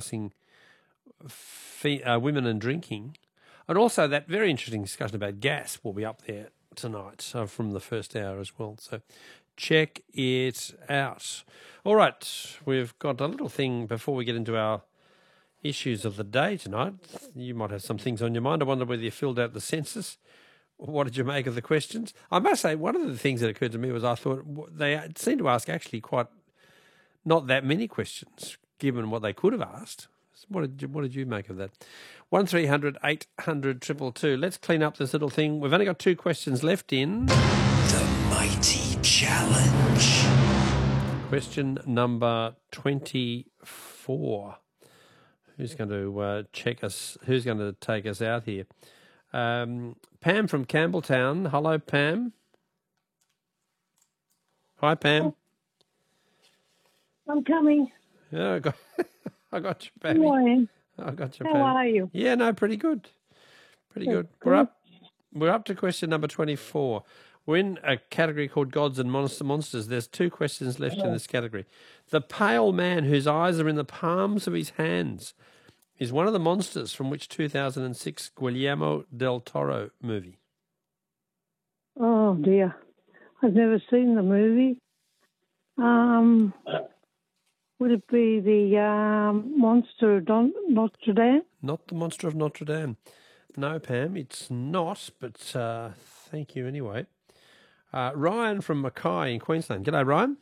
discussing women and drinking. And also that very interesting discussion about gas will be up there tonight from the first hour as well. So check it out. All right, we've got a little thing before we get into our issues of the day tonight. You might have some things on your mind. I wonder whether you filled out the census. What did you make of the questions? I must say, one of the things that occurred to me was I thought they seemed to ask actually quite not that many questions, given what they could have asked. What did you make of that? 1300 800 222. Let's clean up this little thing. We've only got 2 questions left in The Mighty Challenge. Question number 24. Who's going to check us? Who's going to take us out here? Pam from Campbelltown. Hello, Pam. Hi, Pam. I'm coming. Yeah, I got you, baby. Morning. I got you, How baby. are you? Yeah, no, pretty good. Pretty good. Good. We're up to question number 24. We're in a category called Gods and Monsters. There's 2 questions left in this category. The pale man whose eyes are in the palms of his hands is one of the monsters from which 2006 Guillermo del Toro movie? Oh, dear. I've never seen the movie. Would it be the Monster of Notre Dame? Not the Monster of Notre Dame. No, Pam, it's not, but thank you anyway. Ryan from Mackay in Queensland. G'day, Ryan.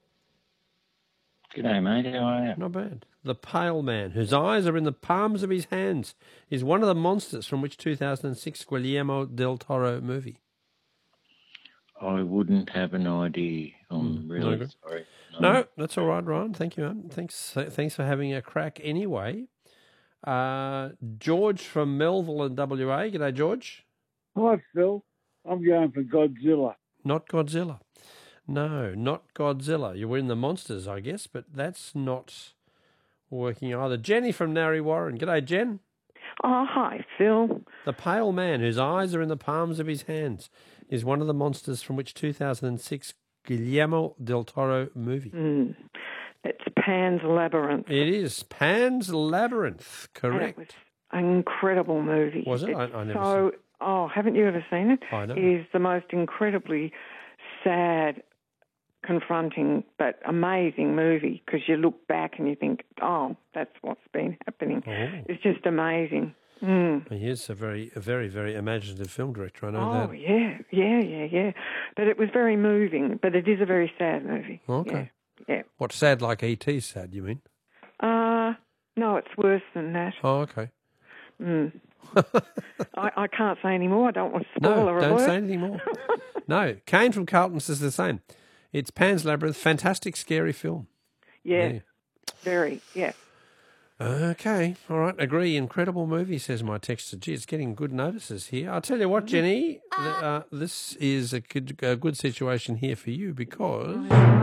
G'day, mate. How are you? Not bad. The pale man whose eyes are in the palms of his hands is one of the monsters from which 2006 Guillermo del Toro movie? I wouldn't have an idea. I'm really sorry. No, that's all right, Ryan. Thank you, man. Thanks for having a crack anyway. George from Melville in WA. G'day, George. Hi, Phil. I'm going for Godzilla. Not Godzilla. No, not Godzilla. You were in the monsters, I guess, but that's not working either. Jenny from Narre Warren. G'day, Jen. Oh, hi, Phil. The pale man whose eyes are in the palms of his hands is one of the monsters from which 2006 Guillermo del Toro movie? It's Pan's Labyrinth. It is Pan's Labyrinth, correct. And it was an incredible movie. Was it? I never so, seen it. Oh, haven't you ever seen it? I know. It is the most incredibly sad, confronting, but amazing movie because you look back and you think, oh, that's what's been happening. Oh. It's just amazing. He is a very, very imaginative film director. I know that. Oh, yeah. But it was very moving, but it is a very sad movie. Okay. Yeah. What, sad like E.T. sad, you mean? No, it's worse than that. Oh, okay. I can't say any more. I don't want to spoil No, don't say anything more. No, Kane from Carlton says the same. It's Pan's Labyrinth, fantastic, scary film. Yeah. Very, yeah. Okay, all right, agree. Incredible movie, says my texter. Gee, it's getting good notices here. I'll tell you what, Jenny, this is a good situation here for you because...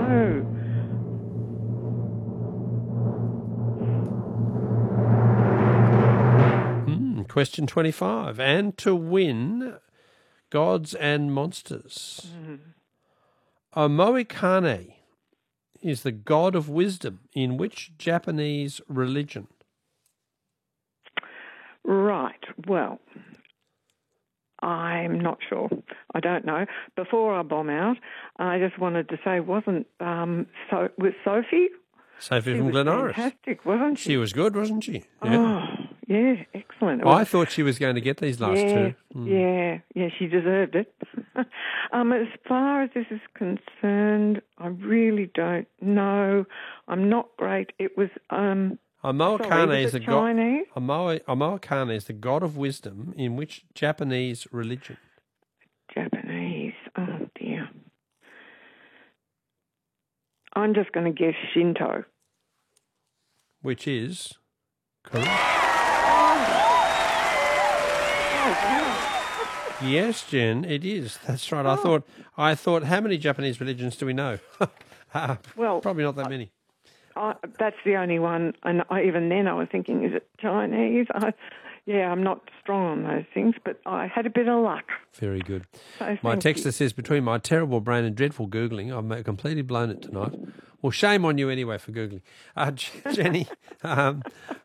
Question 25. And to win Gods and Monsters. Omoikane is the god of wisdom in which Japanese religion? Right. Well, I'm not sure. I don't know. Before I bomb out, I just wanted to say, was Sophie? Sophie from Glen Iris. Fantastic, wasn't she? She was good, wasn't she? Yeah. Oh, yeah, excellent. I thought she was going to get these last two. Yeah, she deserved it. As far as this is concerned, I really don't know. I'm not great. It was Omoikane is the Chinese? Omoikane is the god of wisdom in which Japanese religion? Japanese. Oh dear. I'm just going to guess Shinto. Which is correct. Yes, Jen, it is. That's right. I thought, how many Japanese religions do we know? Well, probably not that many. That's the only one, and even then I was thinking, is it Chinese? I'm not strong on those things, but I had a bit of luck. Very good. So my texter says, between my terrible brain and dreadful Googling, I've completely blown it tonight. Well, shame on you anyway for Googling. Jenny,